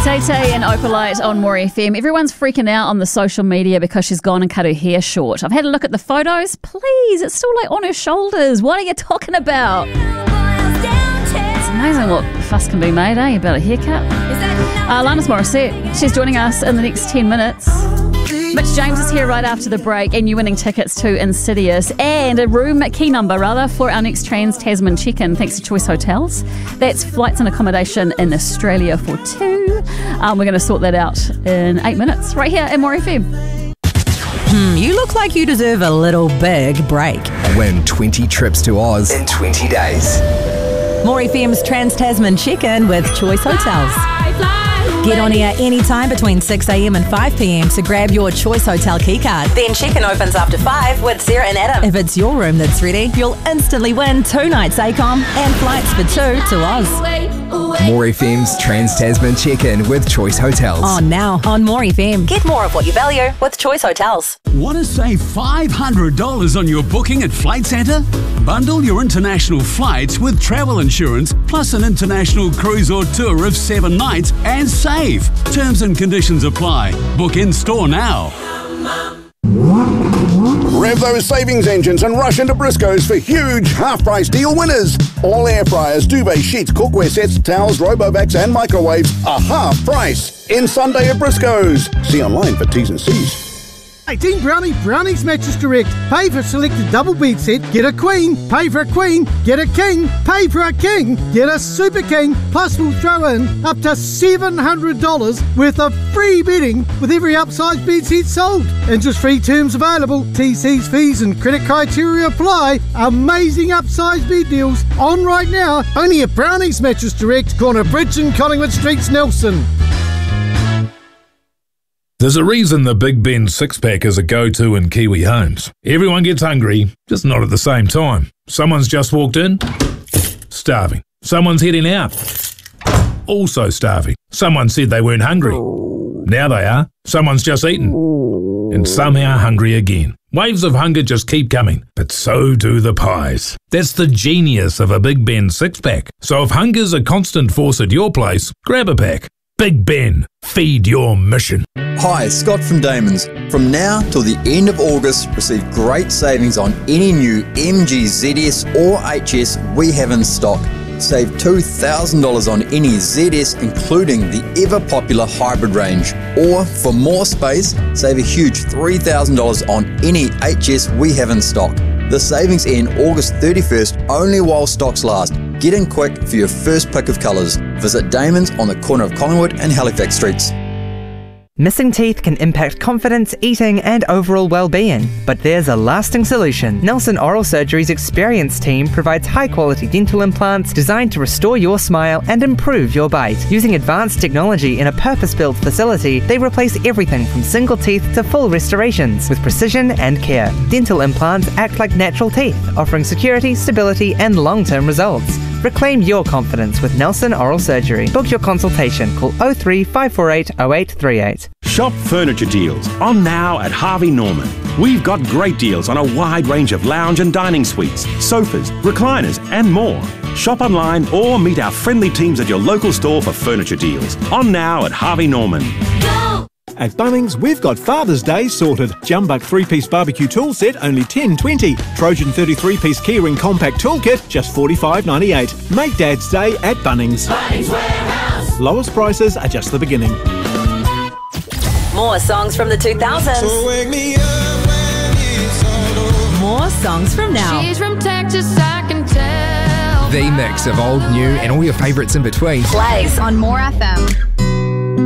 Tay and Opalite on More FM. Everyone's freaking out on the social media because she's gone and cut her hair short. I've had a look at the photos. Please, it's still like on her shoulders. What are you talking about? It's amazing what fuss can be made, about a haircut. Alanis Morissette, she's joining us in the next 10 minutes. Mitch James is here right after the break, and you're winning tickets to Insidious and a key number for our next Trans-Tasman check-in thanks to Choice Hotels. That's flights and accommodation in Australia for 2. We're going to sort that out in 8 minutes right here at More FM. You look like you deserve a little big break. Win 20 trips to Oz in 20 days. More FM's Trans-Tasman check-in with Choice Hotels. Get on air anytime between 6 a.m. and 5 p.m. to grab your Choice Hotel keycard. Then check-in opens after 5 with Sarah and Adam. If it's your room that's ready, you'll instantly win 2 nights ACOM and flights for 2 to Oz. More FM's Trans-Tasman check-in with Choice Hotels. On now on More FM. Get more of what you value with Choice Hotels. Want to save $500 on your booking at Flight Centre? Bundle your international flights with travel insurance plus an international cruise or tour of 7 nights and save. Terms and conditions apply. Book in store now. Rev those savings engines and rush into Briscoe's for huge half-price deal winners. All air fryers, duvet sheets, cookware sets, towels, Robovacs and microwaves are half price. In Sunday at Briscoe's. See online for T's and C's. 18 Brownies Mattress Direct. Pay for selected double bed set, get a queen. Pay for a queen, get a king. Pay for a king, get a super king. Plus we'll throw in up to $700 worth of free bedding with every upsize bed set sold. Interest-free terms available. TC's fees and credit criteria apply. Amazing upsize bed deals on right now. Only at Brownies Mattress Direct, corner Bridge and Collingwood Streets, Nelson. There's a reason the Big Ben 6-pack is a go-to in Kiwi homes. Everyone gets hungry, just not at the same time. Someone's just walked in, starving. Someone's heading out, also starving. Someone said they weren't hungry. Now they are. Someone's just eaten, and somehow hungry again. Waves of hunger just keep coming, but so do the pies. That's the genius of a Big Ben 6-pack. So if hunger's a constant force at your place, grab a pack. Big Ben, feed your mission. Hi, Scott from Damon's. From now till the end of August, receive great savings on any new MG ZS or HS we have in stock. Save $2,000 on any ZS, including the ever-popular hybrid range. Or, for more space, save a huge $3,000 on any HS we have in stock. The savings end August 31st only while stocks last. Get in quick for your first pick of colours. Visit Damon's on the corner of Collingwood and Halifax Streets. Missing teeth can impact confidence, eating and overall well-being, but there's a lasting solution. Nelson Oral Surgery's experienced team provides high-quality dental implants designed to restore your smile and improve your bite. Using advanced technology in a purpose-built facility, they replace everything from single teeth to full restorations with precision and care. Dental implants act like natural teeth, offering security, stability and long-term results. Reclaim your confidence with Nelson Oral Surgery. Book your consultation. Call 03 548 0838. Shop furniture deals on now at Harvey Norman. We've got great deals on a wide range of lounge and dining suites, sofas, recliners and more. Shop online or meet our friendly teams at your local store for furniture deals. On now at Harvey Norman. At Bunnings, we've got Father's Day sorted. Jumbuck 3-piece barbecue tool set, only $10.20. Trojan 33-piece keyring compact toolkit, just $45.98. Make Dad's Day at Bunnings. Bunnings Warehouse. Lowest prices are just the beginning. More songs from the 2000s. So wake me up when it's all over. More songs from now. She's from Texas, I can tell. The mix of old, new and all your favourites in between. Plays on More FM.